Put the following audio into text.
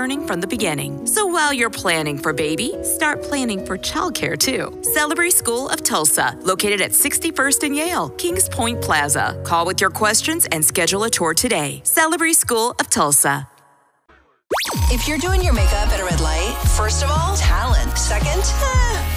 learning from the beginning. So while you're planning for baby, start planning for childcare too. Celebrate School of Tulsa, located at 61st and Yale, Kings Point Plaza. Call with your questions and schedule a tour today. Celebrate School of Tulsa. If you're doing your makeup at a red light, first of all, talent. Second,